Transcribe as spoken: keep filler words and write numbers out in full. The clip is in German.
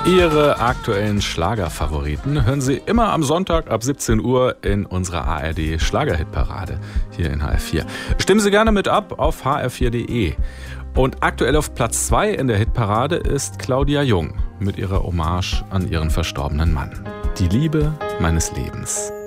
Ihre aktuellen Schlagerfavoriten hören Sie immer am Sonntag ab siebzehn Uhr in unserer A R D Schlagerhitparade hier in H R vier. Stimmen Sie gerne mit ab auf h r vier punkt d e. Und aktuell auf Platz zwei in der Hitparade ist Claudia Jung mit ihrer Hommage an ihren verstorbenen Mann. Die Liebe meines Lebens.